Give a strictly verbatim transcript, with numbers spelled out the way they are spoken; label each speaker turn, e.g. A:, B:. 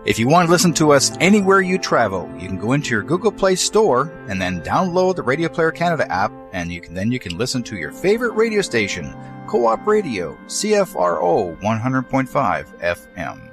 A: If you want to listen to us anywhere you travel, you can go into your Google Play Store and then download the Radio Player Canada app, and you can then you can listen to your favorite radio station, Co-op Radio, C F R O one hundred point five F M.